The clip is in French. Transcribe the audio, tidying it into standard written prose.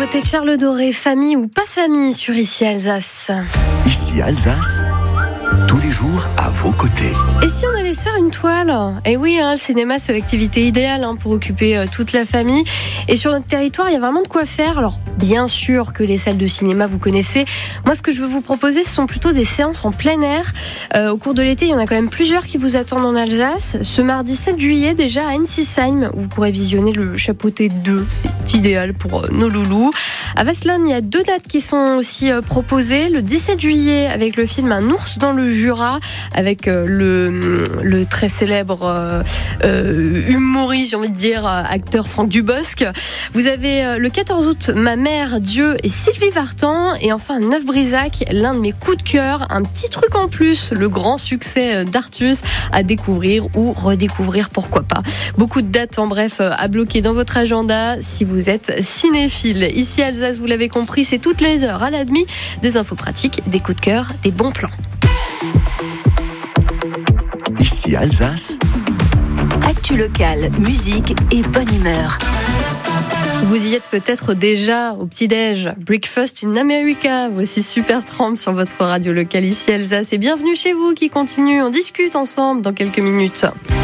nouveauté de Charles Doré, famille ou pas famille sur Ici Alsace. Ici Alsace, tous les jours à vos côtés. Et si on allait se faire une toile ? Et oui, le cinéma c'est l'activité idéale pour occuper toute la famille. Et sur notre territoire, il y a vraiment de quoi faire. Alors bien sûr que les salles de cinéma vous connaissez. Moi ce que je veux vous proposer, ce sont plutôt des séances en plein air. Au cours de l'été, il y en a quand même plusieurs qui vous attendent en Alsace. Ce mardi 7 juillet déjà à Ensisheim, où vous pourrez visionner le Chapeauté 2. C'est idéal pour nos loulous. À Vasselonne, il y a 2 dates qui sont aussi proposées. Le 17 juillet avec le film Un ours dans le Jura, avec le très célèbre humoriste, j'ai envie de dire, acteur Franck Dubosc. Vous avez le 14 août Ma mère, Dieu et Sylvie Vartan. Et enfin Neuf-Brisac, l'un de mes coups de cœur, un petit truc en plus, le grand succès d'Artus à découvrir ou redécouvrir, pourquoi pas. Beaucoup de dates en bref à bloquer dans votre agenda si vous êtes cinéphile. Ici Alsace, vous l'avez compris, c'est toutes les heures à la demi, des infos pratiques, des coups de cœur, des bons plans. Ici Alsace, actu locale, musique et bonne humeur. Vous y êtes peut-être déjà au petit-déj. Breakfast in America. Voici Supertramp sur votre radio locale Ici Alsace. Et bienvenue chez vous qui continue. On discute ensemble dans quelques minutes.